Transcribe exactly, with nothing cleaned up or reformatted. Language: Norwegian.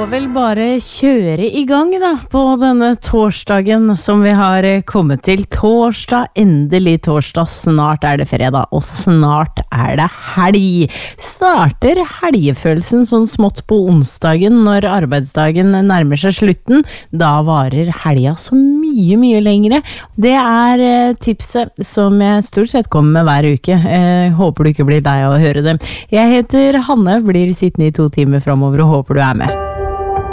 får vel bare kjøre i gang da, på denne torsdagen som vi har kommet til. Torsdag, endelig torsdag, snart er det fredag, og snart er det helg. Starter helgefølelsen sånn smått på onsdagen når arbeidsdagen nærmer seg slutten. Da varer helga så mye, mye lengre. Det er eh, tipset som jeg stort sett kommer med hver uke. Eh, håper du ikke blir deg å høre det. Jeg heter Hanne, blir sittende i to timer fremover og håper du er med.